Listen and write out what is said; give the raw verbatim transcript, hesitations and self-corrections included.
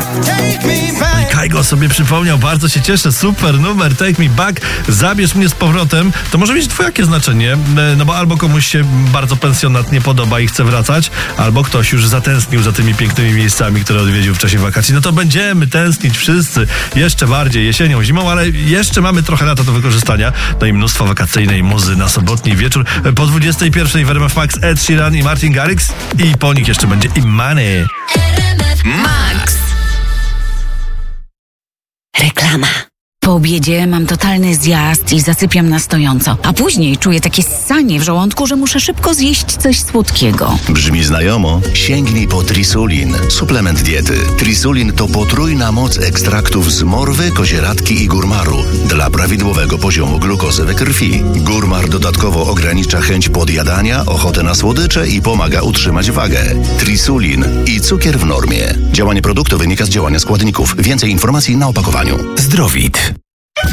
Kajgo sobie przypomniał, bardzo się cieszę, super numer, Take Me Back, zabierz mnie z powrotem. To może mieć dwojakie znaczenie, no bo albo komuś się bardzo pensjonat nie podoba i chce wracać, albo ktoś już zatęsknił za tymi pięknymi miejscami, które odwiedził w czasie wakacji. No to będziemy tęsknić wszyscy jeszcze bardziej jesienią, zimą, ale jeszcze mamy trochę lata do wykorzystania. No i mnóstwo wakacyjnej muzy na sobotni wieczór. Po dwudziestej pierwszej w R M F Max Ed Sheeran i Martin Garrix i po nich jeszcze będzie Imany. Max. Reklama. Po obiedzie mam totalny zjazd i zasypiam na stojąco, a później czuję takie ssanie w żołądku, że muszę szybko zjeść coś słodkiego. Brzmi znajomo? Sięgnij po Trisulin, suplement diety. Trisulin to potrójna moc ekstraktów z morwy, kozieradki i górmaru dla prawidłowego poziomu glukozy we krwi. Górmar dodatkowo ogranicza chęć podjadania, ochotę na słodycze i pomaga utrzymać wagę. Trisulin i cukier w normie. Działanie produktu wynika z działania składników. Więcej informacji na opakowaniu. Zdrowit.